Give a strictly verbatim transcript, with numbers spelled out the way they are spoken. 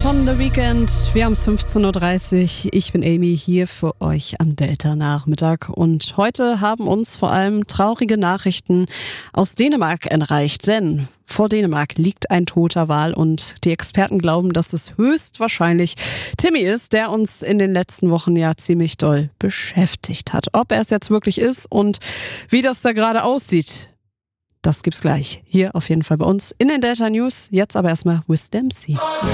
von The Weeknd. Wir haben es fünfzehn Uhr dreißig. Ich bin Amy hier für euch am Delta-Nachmittag. Und heute haben uns vor allem traurige Nachrichten aus Dänemark erreicht. Denn vor Dänemark liegt ein toter Wal und die Experten glauben, dass es höchstwahrscheinlich Timmy ist, der uns in den letzten Wochen ja ziemlich doll beschäftigt hat. Ob er es jetzt wirklich ist und wie das da gerade aussieht, das gibt's gleich. Hier auf jeden Fall bei uns in den Delta News. Jetzt aber erstmal Wiz Dempsey.